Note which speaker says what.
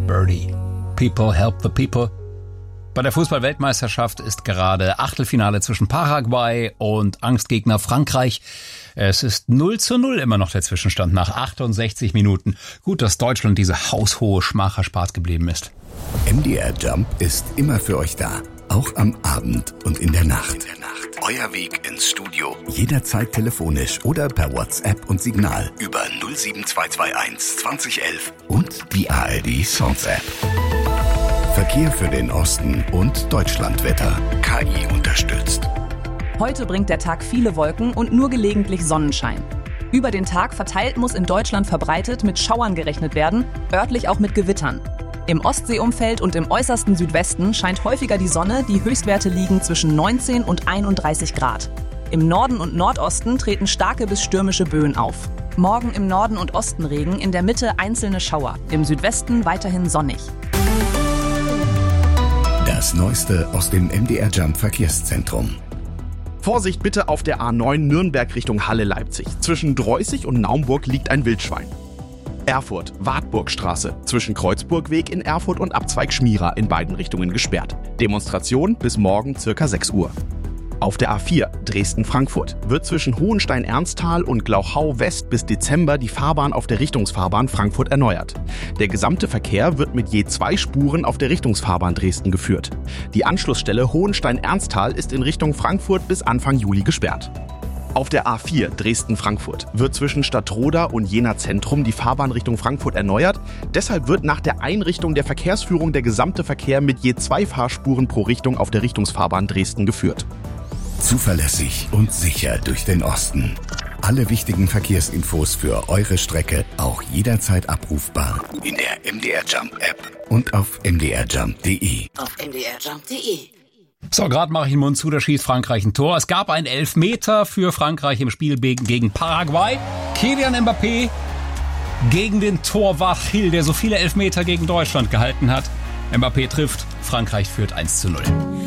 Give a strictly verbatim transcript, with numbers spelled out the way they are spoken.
Speaker 1: Birdie. People help the people. Bei der Fußball-Weltmeisterschaft ist gerade Achtelfinale zwischen Paraguay und Angstgegner Frankreich. Es ist null zu null immer noch der Zwischenstand nach achtundsechzig Minuten. Gut, dass Deutschland diese haushohe Schmach erspart geblieben ist.
Speaker 2: M D R Jump ist immer für euch da. Auch am Abend und in der Nacht. In der Nacht. Euer Weg ins Studio. Jederzeit telefonisch oder per WhatsApp und Signal. Über null sieben zwei zwei eins zwanzig elf und die A R D Songs App. Verkehr für den Osten und Deutschlandwetter. K I unterstützt.
Speaker 3: Heute bringt der Tag viele Wolken und nur gelegentlich Sonnenschein. Über den Tag verteilt muss in Deutschland verbreitet mit Schauern gerechnet werden, örtlich auch mit Gewittern. Im Ostseeumfeld und im äußersten Südwesten scheint häufiger die Sonne, die Höchstwerte liegen zwischen neunzehn und einunddreißig Grad. Im Norden und Nordosten treten starke bis stürmische Böen auf. Morgen im Norden und Osten Regen, in der Mitte einzelne Schauer, im Südwesten weiterhin sonnig.
Speaker 2: Das Neueste aus dem M D R Jump Verkehrszentrum.
Speaker 4: Vorsicht bitte auf der A neun Nürnberg Richtung Halle-Leipzig. Zwischen Dreußig und Naumburg liegt ein Wildschwein. Erfurt, Wartburgstraße. Zwischen Kreuzburgweg in Erfurt und Abzweig Schmierer in beiden Richtungen gesperrt. Demonstration bis morgen circa sechs Uhr. Auf der A vier Dresden-Frankfurt wird zwischen Hohenstein-Ernsthal und Glauchau-West bis Dezember die Fahrbahn auf der Richtungsfahrbahn Frankfurt erneuert. Der gesamte Verkehr wird mit je zwei Spuren auf der Richtungsfahrbahn Dresden geführt. Die Anschlussstelle Hohenstein-Ernsthal ist in Richtung Frankfurt bis Anfang Juli gesperrt. Auf der A vier Dresden-Frankfurt wird zwischen Stadtroda und Jena Zentrum die Fahrbahn Richtung Frankfurt erneuert. Deshalb wird nach der Einrichtung der Verkehrsführung der gesamte Verkehr mit je zwei Fahrspuren pro Richtung auf der Richtungsfahrbahn Dresden geführt.
Speaker 2: Zuverlässig und sicher durch den Osten. Alle wichtigen Verkehrsinfos für eure Strecke auch jederzeit abrufbar in der M D R Jump App und auf m d r jump punkt d e.
Speaker 5: Auf m d r jump punkt d e.
Speaker 1: So, gerade mache ich den Mund zu, da schießt Frankreich ein Tor. Es gab einen Elfmeter für Frankreich im Spiel gegen Paraguay. Kylian Mbappé gegen den Torwart Hill, der so viele Elfmeter gegen Deutschland gehalten hat. Mbappé trifft, Frankreich führt eins zu null.